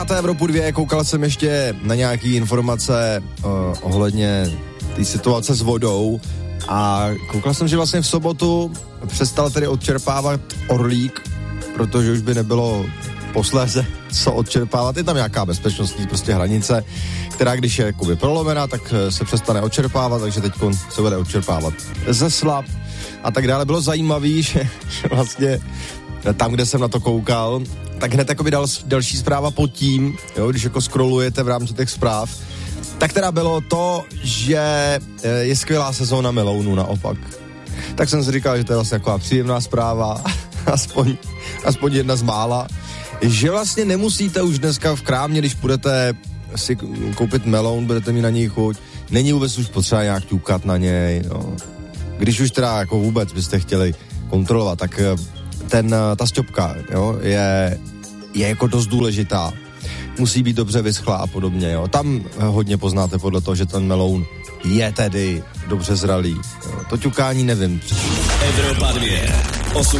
Evropu 2, koukal jsem ještě na nějaký informace ohledně té situace s vodou a koukal jsem, že vlastně v sobotu přestal tedy odčerpávat Orlík, protože už by nebylo posléze co odčerpávat. Je tam nějaká bezpečnostní prostě hranice, která když je jakoby prolomena, tak se přestane odčerpávat, takže teď se bude odčerpávat ze Slap a tak dále. Bylo zajímavý, že vlastně tam, kde jsem na to koukal, tak hned jakoby další zpráva pod tím, jo, když jako scrollujete v rámci těch zpráv, tak teda bylo to, že je skvělá sezóna melounů naopak. Tak jsem si říkal, že to je vlastně taková příjemná zpráva, aspoň jedna z mála, že vlastně nemusíte už dneska v krámě, když budete si koupit meloun, budete mít na něj chuť, není vůbec už potřeba nějak ťukat na něj, no. Když už teda jako vůbec byste chtěli kontrolovat, tak ta sťopka, jo, je jako dost důležitá. Musí být dobře vyschlá a podobně, jo. Tam hodně poznáte podle toho, že ten meloun je tedy dobře zralý. Jo. To ťukání nevím. Evropa 2, 8